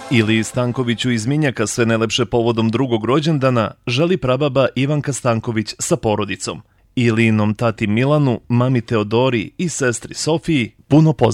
Ili Stankoviću iz Minjaka sve najlepše povodom drugog rođendana želi prababa Ivanka Stanković sa porodicom. Ilinom tati Milanu, mami Teodori i sestri Sofiji puno pozdrava.